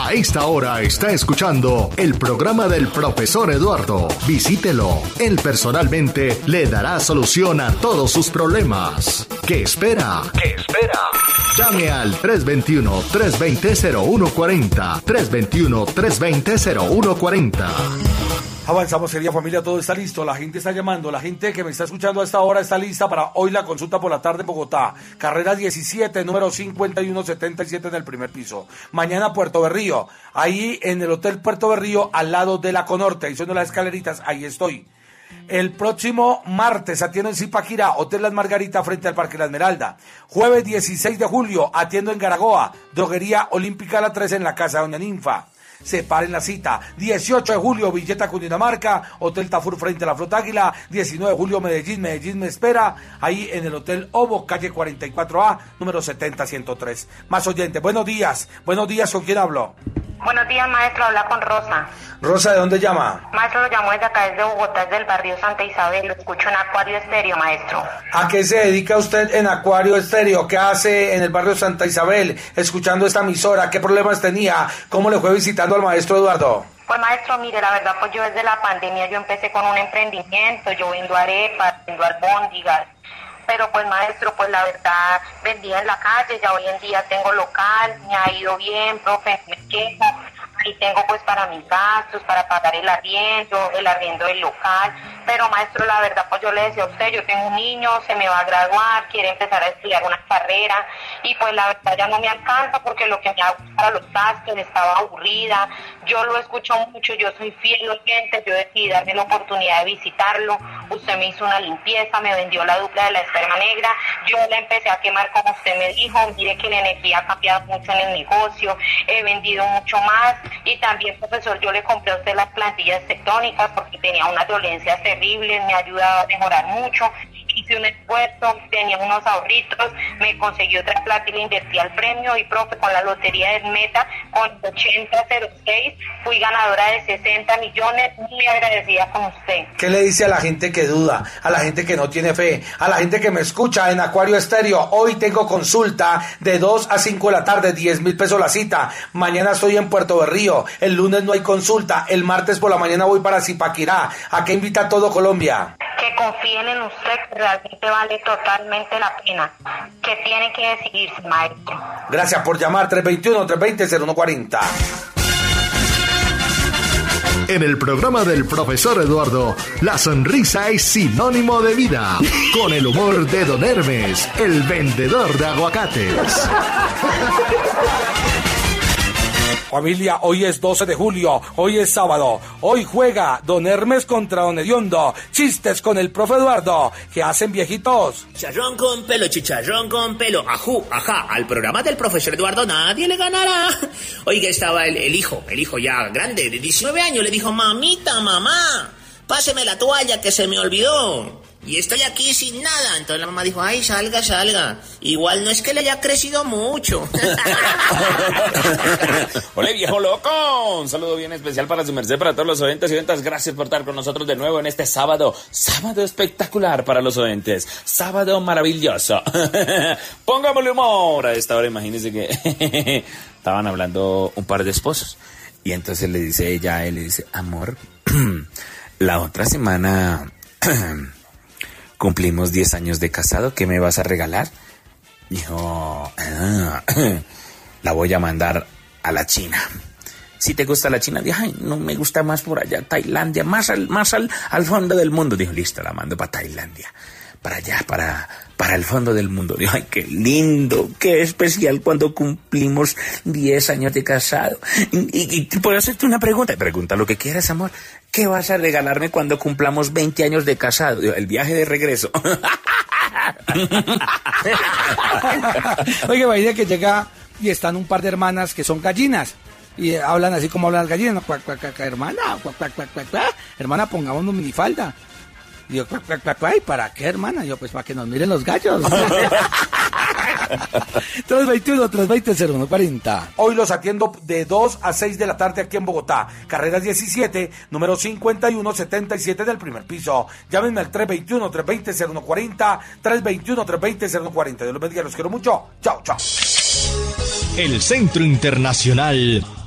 A esta hora está escuchando el programa del profesor Eduardo. Visítelo. Él personalmente le dará solución a todos sus problemas. ¿Qué espera? Llame al 321-320-0140. 321-320-0140. Avanzamos, querida familia, todo está listo, la gente está llamando, la gente que me está escuchando a esta hora está lista para hoy la consulta por la tarde en Bogotá, carrera 17, número 5177 en el primer piso. Mañana Puerto Berrío, ahí en el Hotel Puerto Berrío, al lado de la Conorte, ahí son las escaleritas, ahí estoy. El próximo martes atiendo en Zipaquirá, Hotel Las Margaritas frente al Parque La Esmeralda. Jueves 16 de julio atiendo en Garagoa, Droguería Olímpica La 3 en la Casa de Doña Ninfa. Separen la cita. 18 de julio, Villeta, Cundinamarca, Hotel Tafur frente a la Flota Águila. 19 de julio, Medellín me espera, ahí en el Hotel Obo, calle 44A, número 70103. Más oyentes, buenos días, ¿con quién hablo? Buenos días, maestro, habla con Rosa. Rosa, ¿de dónde llama? Maestro, lo llamo desde acá, desde Bogotá, desde el barrio Santa Isabel, lo escucho en Acuario Estéreo, maestro. ¿A qué se dedica usted en Acuario Estéreo? ¿Qué hace en el barrio Santa Isabel, escuchando esta emisora? ¿Qué problemas tenía? ¿Cómo le fue visitando al maestro Eduardo? Pues maestro, mire, la verdad, pues yo desde la pandemia yo empecé con un emprendimiento, yo vendo arepas, vendo albóndigas. Pero pues maestro, pues la verdad, vendía en la calle, ya hoy en día tengo local, me ha ido bien, profe, me quejo, ahí tengo pues para mis gastos, para pagar el arriendo del local, pero maestro, la verdad, pues yo le decía a usted, yo tengo un niño, se me va a graduar, quiere empezar a estudiar una carrera, y pues la verdad ya no me alcanza porque lo que me hago para los gastos, estaba aburrida, yo lo escucho mucho, yo soy fiel oyente, yo decidí darme la oportunidad de visitarlo, usted me hizo una limpieza, me vendió la dupla de la esperma negra, yo la empecé a quemar como usted me dijo, mire que la energía ha cambiado mucho en el negocio, he vendido mucho más, y también, profesor, yo le compré a usted las plantillas tectónicas porque tenía unas dolencias terribles, me ha ayudado a mejorar mucho, hice un esfuerzo, tenía unos ahorritos, me conseguí otra plata y le invertí al premio, y profe, con la lotería de Meta, con 8006, fui ganadora de 60 millones, muy agradecida con usted. ¿Qué le dice a la gente que duda, a la gente que no tiene fe, a la gente que me escucha en Acuario Estéreo? Hoy tengo consulta de 2 a 5 de la tarde, 10,000 pesos la cita. Mañana estoy en Puerto Berrío, el lunes no hay consulta, el martes por la mañana voy para Zipaquirá. ¿A qué invita todo Colombia? Que confíen en usted, que realmente vale totalmente la pena, que tiene que decidirse, maestro. Gracias por llamar, 321-320-0140. En el programa del profesor Eduardo, la sonrisa es sinónimo de vida. Con el humor de Don Hermes, el vendedor de aguacates. Familia, hoy es 12 de julio, hoy es sábado, hoy juega Don Hermes contra Don Hediondo. Chistes con el profe Eduardo, ¿qué hacen, viejitos? Chicharrón con pelo, ajú, ajá, al programa del profesor Eduardo nadie le ganará. Oiga, estaba el hijo ya grande, de 19 años, le dijo: mamita, mamá, páseme la toalla que se me olvidó. Y estoy aquí sin nada. Entonces la mamá dijo: ay, salga. Igual no es que le haya crecido mucho. Hola, viejo loco. Un saludo bien especial para su merced, para todos los oyentes y oyentas. Gracias por estar con nosotros de nuevo en este sábado. Sábado espectacular para los oyentes. Sábado maravilloso. Pongámosle humor a esta hora. Imagínense que estaban hablando un par de esposos. Y entonces le dice ella a él, le dice: amor, la otra semana cumplimos 10 años de casado, ¿qué me vas a regalar? Dijo: la voy a mandar a la China. ¿Si te gusta la China? Dijo: ay, no, me gusta más por allá, Tailandia, más al fondo del mundo. Dijo: listo, la mando para Tailandia, para allá, para el fondo del mundo. Dijo: ay, qué lindo, qué especial cuando cumplimos 10 años de casado. Y puedo hacerte una pregunta. Pregunta lo que quieras, amor. ¿Qué vas a regalarme cuando cumplamos 20 años de casado? Dijo: el viaje de regreso. Oye, imagina que llega y están un par de hermanas que son gallinas. Y hablan así como hablan las gallinas, ¿no? Cuac, cuac, cuac, hermana, cuac, cuac, cuac, cuac, cuac. Hermana, pongámonos minifalda. Y yo, cuac, cuac, cuac, cuac. ¿Y para qué, hermana? Yo, pues para que nos miren los gallos. 321-320-0140. Hoy los atiendo de 2 a 6 de la tarde aquí en Bogotá. Carrera 17, número 5177 del primer piso. Llámenme al 321-320-0140, 321-320-0140. Dios los bendiga, los quiero mucho. Chao, chao. El Centro Internacional